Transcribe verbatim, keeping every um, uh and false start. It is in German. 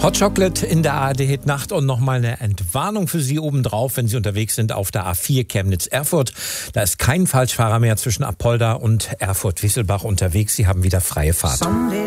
Hot Chocolate in der A R D-Hit-Nacht und nochmal eine Entwarnung für Sie obendrauf, wenn Sie unterwegs sind auf der A vier Chemnitz-Erfurt. Da ist kein Falschfahrer mehr zwischen Apolda und Erfurt-Wisselbach unterwegs. Sie haben wieder freie Fahrt.